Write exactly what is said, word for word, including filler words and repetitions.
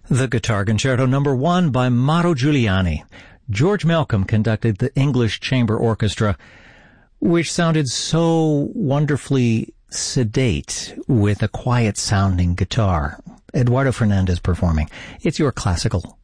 The Guitar Concerto Number One by Mauro Giuliani. George Malcolm conducted the English Chamber Orchestra, which sounded so wonderfully sedate with a quiet-sounding guitar. Eduardo Fernandez performing. It's your classical